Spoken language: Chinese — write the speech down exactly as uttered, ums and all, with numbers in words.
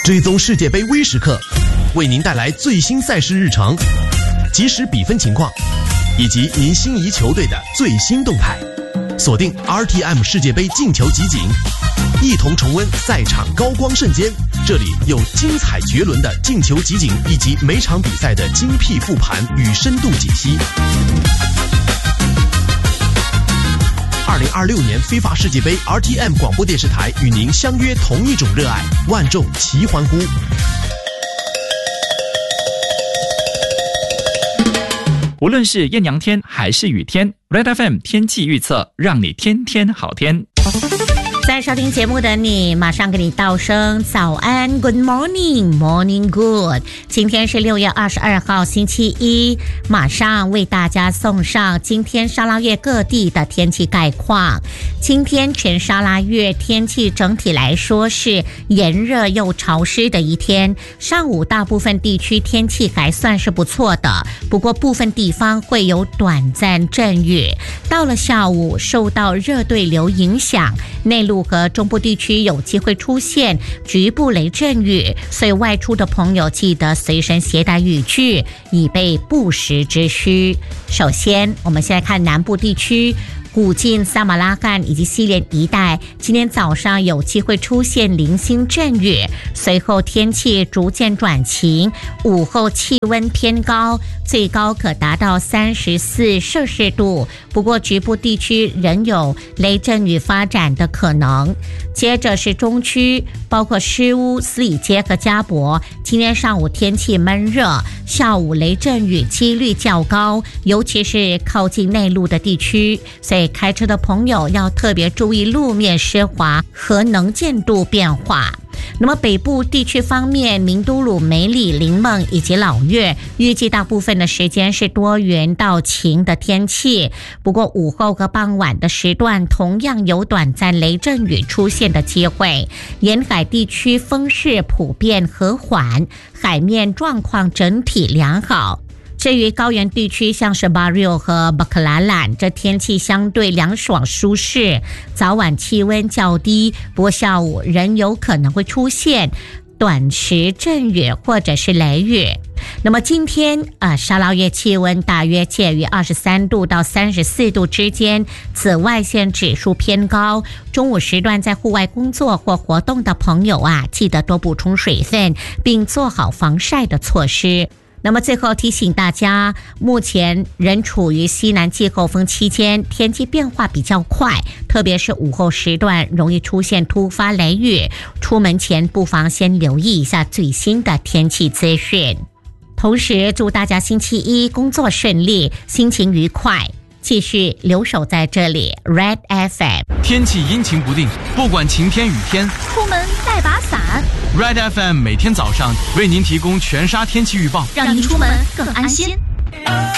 追踪世界杯微时刻，为您带来最新赛事日程、即时比分情况以及您心仪球队的最新动态。锁定 R T M 世界杯进球集锦，一同重温赛场高光瞬间。这里有精彩绝伦的进球集锦，以及每场比赛的精辟复盘与深度解析。二零二六年非法世界杯 R T M 广播电视台与您相约同一种热爱，万众齐欢呼。 无论是艳阳天还是雨天， Red F M 天气预测让你天天好天。 在收听节目的你，马上给你道声早安 ，Good morning， Morning Good。今天是六月二十二号，星期一，马上为大家送上今天沙拉越各地的天气概况。今天全沙拉越天气整体来说是炎热又潮湿的一天，上午大部分地区天气还算是不错的，不过部分地方会有短暂阵雨。到了下午，受到热对流影响，内陆和中部地区有机会出现局部雷阵雨，所以外出的朋友记得随身携带雨具，以备不时之需。首先，我们现在看南部地区。古晋、萨马拉罕以及西连一带，今天早上有机会出现零星阵雨，随后天气逐渐转晴，午后气温偏高，最高可达到三十四摄氏度，不过局部地区仍有雷阵雨发展的可能。接着是中区，包括诗屋、斯里街和嘉博，今天上午天气闷热，下午雷阵雨几率较高，尤其是靠近内陆的地区，所以开车的朋友要特别注意路面湿滑和能见度变化。那么北部地区方面，明都鲁、梅里、林梦以及老岳，预计大部分的时间是多云到晴的天气，不过午后和傍晚的时段同样有短暂雷阵雨出现的机会。沿海地区风势普遍和缓，海面状况整体良好。至于高原地区，像是巴瑞和巴克拉兰，这天气相对凉爽舒适，早晚气温较低，不过下午仍有可能会出现短时阵雨或者是雷雨。那么今天啊，沙捞越气温大约介于二十三度到三十四度之间，紫外线指数偏高。中午时段在户外工作或活动的朋友啊，记得多补充水分，并做好防晒的措施。那么最后提醒大家，目前仍处于西南季候风期间，天气变化比较快，特别是午后时段容易出现突发雷雨，出门前不妨先留意一下最新的天气资讯。同时祝大家星期一工作顺利，心情愉快，继续留守在这里 Red F M。 天气阴晴不定，不管晴天雨天， 出门带把伞。 Red F M 每天早上为您提供全沙天气预报， 让您出门更安心。